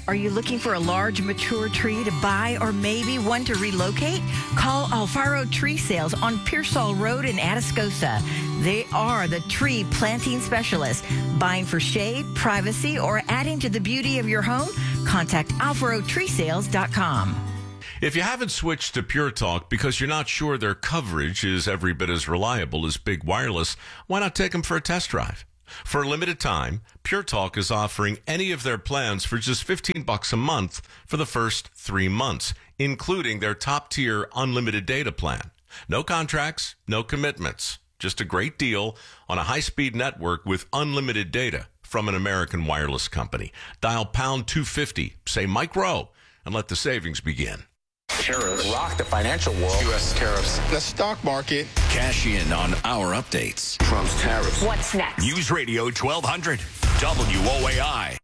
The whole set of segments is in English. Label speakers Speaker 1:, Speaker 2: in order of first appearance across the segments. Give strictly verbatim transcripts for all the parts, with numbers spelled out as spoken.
Speaker 1: Are you looking for a large, mature tree to buy or maybe one to relocate? Call Alfaro Tree Sales on Pearsall Road in Atascosa. They are the tree planting specialists. Buying for shade, privacy, or adding to the beauty of your home? Contact alfaro tree sales dot com.
Speaker 2: If you haven't switched to Pure Talk because you're not sure their coverage is every bit as reliable as Big Wireless, why not take them for a test drive? For a limited time, Pure Talk is offering any of their plans for just fifteen bucks a month for the first three months, including their top-tier unlimited data plan. No contracts, no commitments. Just a great deal on a high-speed network with unlimited data from an American wireless company. Dial pound two fifty, say Mike Rowe, and let the savings begin.
Speaker 3: Tariffs rock the financial world. U S tariffs.
Speaker 4: The stock market.
Speaker 5: Cash in on our updates.
Speaker 3: Trump's tariffs.
Speaker 6: What's next?
Speaker 5: News Radio twelve hundred, W O A I.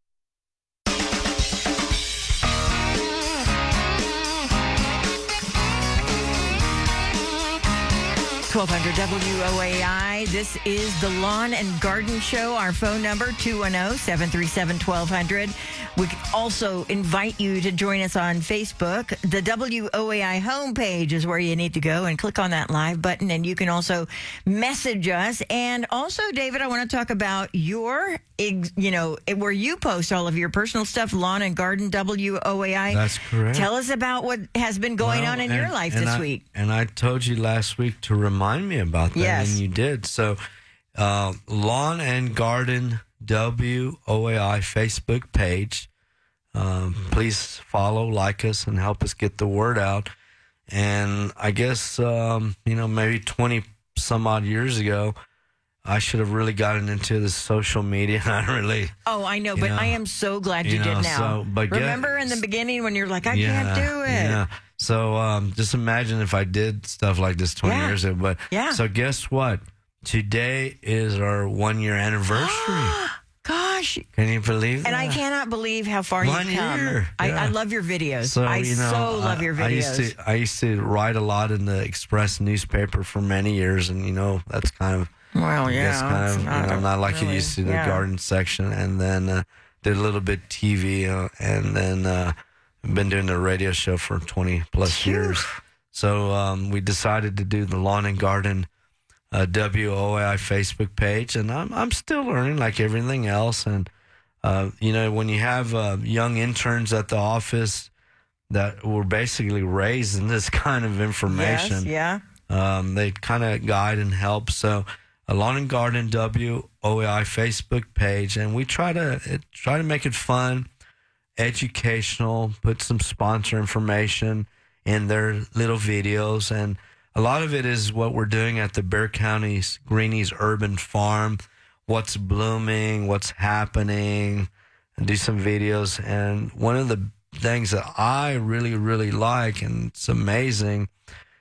Speaker 1: twelve hundred W O A I. This is the Lawn and Garden Show. Our phone number, two one zero, seven three seven, one two zero zero. We can also invite you to join us on Facebook. The W O A I homepage is where you need to go and click on that live button. And you can also message us. And also, David, I want to talk about your, you know, where you post all of your personal stuff, Lawn and Garden W O A I.
Speaker 7: That's correct.
Speaker 1: Tell us about what has been going
Speaker 7: well,
Speaker 1: on in
Speaker 7: and,
Speaker 1: your life
Speaker 7: and
Speaker 1: this
Speaker 7: I,
Speaker 1: week.
Speaker 7: And I told you last week to remind me about that,
Speaker 1: yes.
Speaker 7: and you did. So, uh, Lawn and Garden W O A I Facebook page. Um, please follow, like us, and help us get the word out. And I guess, um, you know, maybe twenty some odd years ago, I should have really gotten into the social media. I really.
Speaker 1: Oh, I know, but
Speaker 7: know,
Speaker 1: I am so glad you,
Speaker 7: you know,
Speaker 1: did now.
Speaker 7: So, but
Speaker 1: Remember
Speaker 7: get,
Speaker 1: in the beginning when you're like, I
Speaker 7: yeah,
Speaker 1: can't do it.
Speaker 7: Yeah. So um, just imagine if I did stuff like this twenty
Speaker 1: Yeah.
Speaker 7: years ago. But
Speaker 1: Yeah.
Speaker 7: So guess what? Today is our one year anniversary.
Speaker 1: Gosh.
Speaker 7: Can you believe that?
Speaker 1: And I cannot believe how far
Speaker 7: One
Speaker 1: you've come.
Speaker 7: year,
Speaker 1: I,
Speaker 7: yeah.
Speaker 1: I love your videos.
Speaker 7: So,
Speaker 1: I
Speaker 7: you know,
Speaker 1: so love
Speaker 7: I,
Speaker 1: your videos.
Speaker 7: I used to I used to write a lot in the Express newspaper for many years, and you know that's kind of
Speaker 1: well, yeah,
Speaker 7: that's kind
Speaker 1: it's
Speaker 7: of
Speaker 1: not
Speaker 7: you know not like
Speaker 1: really,
Speaker 7: it used to the
Speaker 1: yeah.
Speaker 7: garden section, and then uh, did a little bit T V, uh, and then uh, been doing the radio show for twenty plus
Speaker 1: Phew.
Speaker 7: years. So um, we decided to do the Lawn and Garden uh, W O A I Facebook page, and I'm I'm still learning like everything else. And uh, you know, when you have uh, young interns at the office that were basically raised in this kind of information,
Speaker 1: Yes, yeah.
Speaker 7: um, they kind of guide and help. So, a Lawn and Garden W O A I Facebook page, and we try to it, try to make it fun, educational, put some sponsor information in their little videos, and a lot of it is what we're doing at the Bexar County's Greenies Urban Farm, what's blooming, what's happening, and do some videos. And one of the things that I really, really like, and it's amazing,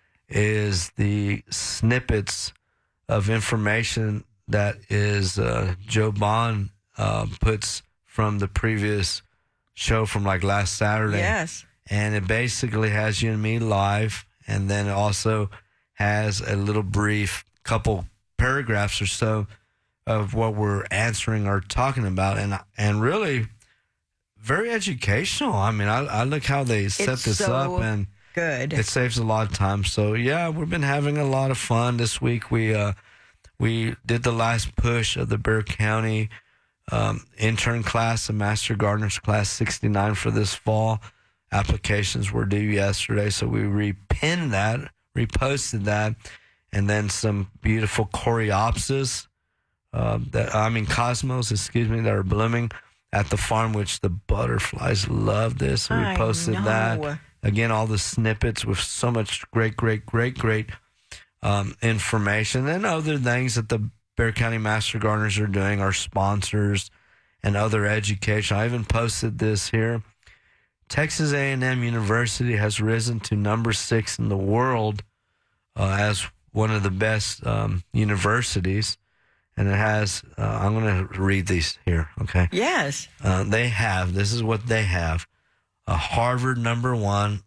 Speaker 7: is the snippets of information that is uh, Joe Bond uh, puts from the previous show from like last Saturday.
Speaker 1: Yes.
Speaker 7: And it basically has you and me live, and then it also has a little brief couple paragraphs or so of what we're answering or talking about, and and really very educational. I mean, I, I look how they set
Speaker 1: It's
Speaker 7: this
Speaker 1: so
Speaker 7: up, and
Speaker 1: good.
Speaker 7: it saves a lot of time. So yeah, we've been having a lot of fun this week. We uh we did the last push of the Bexar County um, intern class, the Master Gardeners class sixty-nine for this fall. Applications were due yesterday, so we repinned that, reposted that, and then some beautiful coreopsis, uh, that I mean cosmos, excuse me, that are blooming at the farm, which the butterflies love this. So we
Speaker 1: I
Speaker 7: posted
Speaker 1: know.
Speaker 7: that. Again, all the snippets with so much great, great, great, great um, information, and other things that the Bexar County Master Gardeners are doing, our sponsors and other education. I even posted this here. Texas A and M University has risen to number six in the world uh, as one of the best um, universities. And it has, uh, I'm going to read these here, okay?
Speaker 1: Yes.
Speaker 7: Uh, they have, this is what they have. A Harvard number one,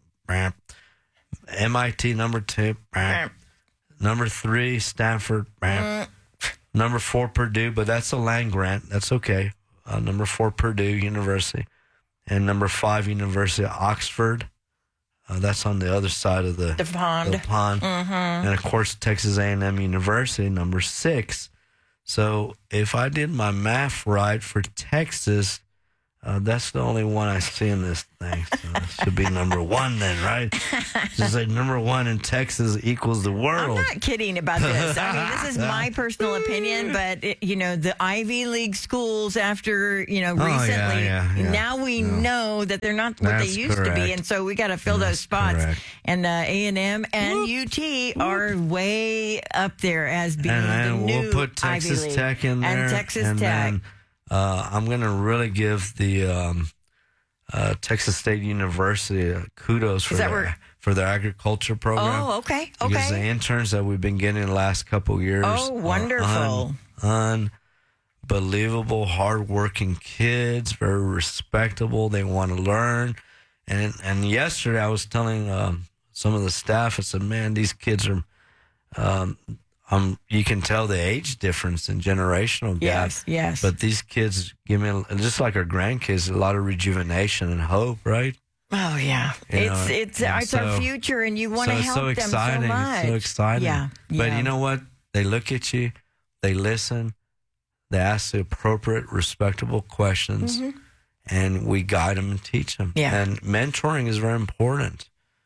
Speaker 7: M I T number two, number three, Stanford, number four, Purdue, but that's a land grant. That's okay. Uh, number four, Purdue University. and number five, University of Oxford. Uh, that's on the other side of the,
Speaker 1: The pond.
Speaker 7: The pond.
Speaker 1: Mm-hmm.
Speaker 7: And, of course, Texas A and M University, number six. So if I did my math right for Texas, uh, that's the only one I see in this thing. So it should be number one then, right? Just like number one in Texas equals the world.
Speaker 1: I'm not kidding about this. I mean, this is my personal opinion, but, it, you know, the Ivy League schools after, you know,
Speaker 7: Oh,
Speaker 1: recently,
Speaker 7: yeah, yeah, yeah.
Speaker 1: now we
Speaker 7: No.
Speaker 1: know that they're not what
Speaker 7: That's
Speaker 1: they used to be.
Speaker 7: correct.
Speaker 1: And so we got to fill those
Speaker 7: That's
Speaker 1: spots.
Speaker 7: correct.
Speaker 1: And uh, A and M and
Speaker 7: Whoop.
Speaker 1: U T are way up there as being
Speaker 7: and
Speaker 1: the
Speaker 7: then
Speaker 1: new
Speaker 7: we'll put Texas
Speaker 1: Ivy League.
Speaker 7: Tech in there.
Speaker 1: And Texas
Speaker 7: and
Speaker 1: Tech.
Speaker 7: Then, uh, I'm going to really give the um, uh, Texas State University uh, kudos for
Speaker 1: Is that
Speaker 7: their,
Speaker 1: where-
Speaker 7: for their agriculture program.
Speaker 1: Oh, okay.
Speaker 7: Because the
Speaker 1: Okay.
Speaker 7: interns that we've been getting the last couple of years
Speaker 1: Oh,
Speaker 7: are
Speaker 1: wonderful.
Speaker 7: un- unbelievable, hardworking kids, very respectable. They want to learn. And and yesterday I was telling um, some of the staff, I said, man, these kids are, um, um, you can tell the age difference and generational gap.
Speaker 1: Yes, yes.
Speaker 7: But these kids give me, a- just like our grandkids, a lot of rejuvenation and hope, right?
Speaker 1: Oh yeah,
Speaker 7: You
Speaker 1: it's
Speaker 7: know,
Speaker 1: it's
Speaker 7: and
Speaker 1: it's our
Speaker 7: so-
Speaker 1: future, and you want
Speaker 7: so
Speaker 1: to
Speaker 7: it's
Speaker 1: help
Speaker 7: so
Speaker 1: them
Speaker 7: exciting.
Speaker 1: so much.
Speaker 7: It's so exciting.
Speaker 1: Yeah,
Speaker 7: But
Speaker 1: yeah.
Speaker 7: you know what? They look at you, they listen, they ask the appropriate, respectable questions, and we guide them and teach them.
Speaker 1: Mm-hmm. Yeah.
Speaker 7: And mentoring is very important.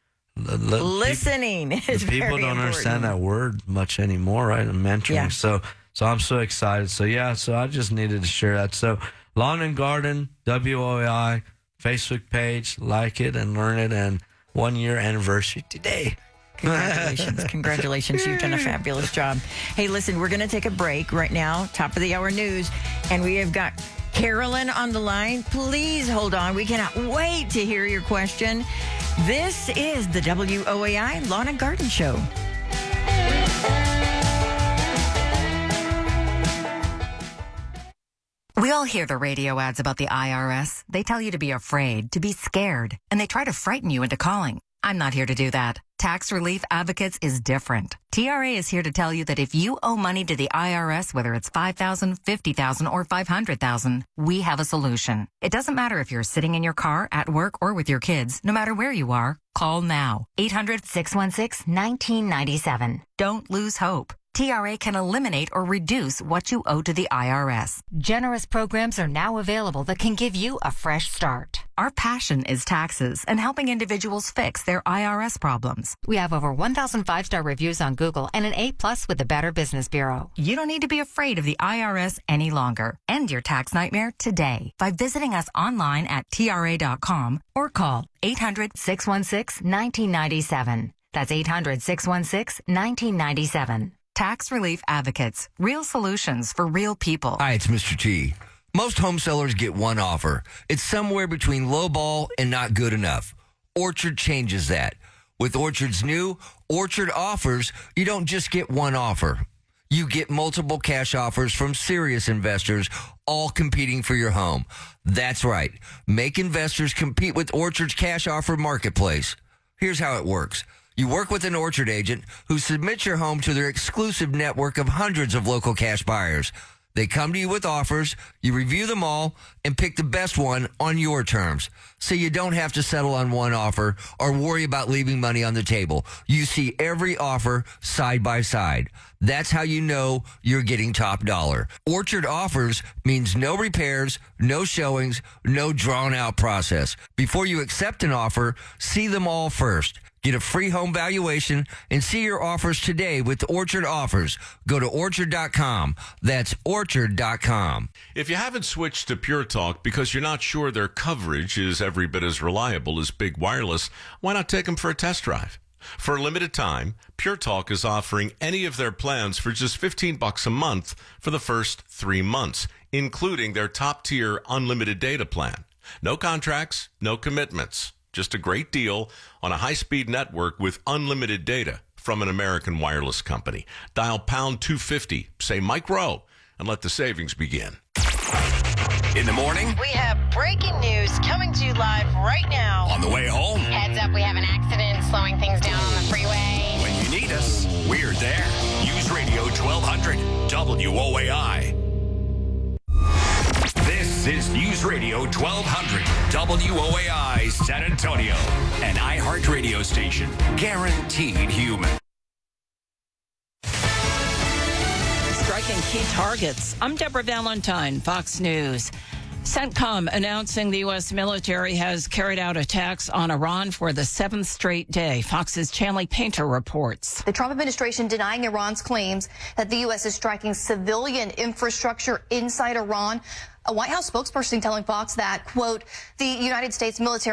Speaker 7: L- l-
Speaker 1: Listening
Speaker 7: People,
Speaker 1: is
Speaker 7: people
Speaker 1: very
Speaker 7: don't
Speaker 1: important.
Speaker 7: understand that word much anymore, right? And mentoring.
Speaker 1: Yeah.
Speaker 7: So, so I'm so excited. So yeah, so I just needed to share that. So Lawn and Garden, W O A I, Facebook page, like it and learn it, and one year anniversary today.
Speaker 1: Congratulations. Congratulations. You've done a fabulous job. Hey, listen, we're going to take a break right now, top of the hour news, and we have got Carolyn on the line. Please hold on. We cannot wait to hear your question. This is the W O A I Lawn and Garden Show.
Speaker 4: We all hear the radio ads about the I R S. They tell you to be afraid, to be scared, and they try to frighten you into calling. I'm not here to do that. Tax Relief Advocates is different. T R A is here to tell you that if you owe money to the I R S, whether it's five thousand dollars, fifty thousand dollars, or five hundred thousand dollars, we have a solution. It doesn't matter if you're sitting in your car, at work, or with your kids. No matter where you are, call now. eight hundred, six one six, one nine nine seven. Don't lose hope. T R A can eliminate or reduce what you owe to the I R S. Generous programs are now available that can give you a fresh start. Our passion is taxes and helping individuals fix their I R S problems. We have over one thousand five-star reviews on Google and an A plus with the Better Business Bureau. You don't need to be afraid of the I R S any longer. End your tax nightmare today by visiting us online at T R A dot com or call eight hundred, six one six, one nine nine seven. That's eight hundred, six one six, one nine nine seven. Tax Relief Advocates. Real solutions for real people.
Speaker 6: Hi, it's Mister T. Most home sellers get one offer. It's somewhere between lowball and not good enough. Orchard changes that. With Orchard's new Orchard Offers, you don't just get one offer. You get multiple cash offers from serious investors, all competing for your home. That's right. Make investors compete with Orchard's cash offer marketplace. Here's how it works. You work with an Orchard agent who submits your home to their exclusive network of hundreds of local cash buyers. They come to you with offers, you review them all, and pick the best one on your terms. So you don't have to settle on one offer or worry about leaving money on the table. You see every offer side by side. That's how you know you're getting top dollar. Orchard Offers means no repairs, no showings, no drawn-out process. Before you accept an offer, see them all first. Get a free home valuation and see your offers today with Orchard Offers. Go to orchard dot com. That's orchard dot com.
Speaker 2: If you haven't switched to Pure Talk because you're not sure their coverage is every bit as reliable as Big Wireless, why not take them for a test drive? For a limited time, Pure Talk is offering any of their plans for just fifteen bucks a month for the first three months, including their top-tier unlimited data plan. No contracts, no commitments. Just a great deal on a high-speed network with unlimited data from an American wireless company. Dial pound two fifty, say Mike Rowe, and let the savings begin.
Speaker 5: In the morning,
Speaker 8: We have breaking news coming to you live right now.
Speaker 5: on the way home,
Speaker 8: Heads up, we have an accident slowing things down on the freeway.
Speaker 5: when you need us, we're there. News Radio twelve hundred, W O A I. This This is News Radio twelve hundred W O A I San Antonio, an iHeart radio station guaranteed human.
Speaker 9: Striking key targets. I'm Deborah Valentine, Fox News. CENTCOM announcing the U S military has carried out attacks on Iran for the seventh straight day. Fox's Chanley Painter reports.
Speaker 10: The Trump administration denying Iran's claims that the U S is striking civilian infrastructure inside Iran. A White House spokesperson telling Fox that, quote, the United States military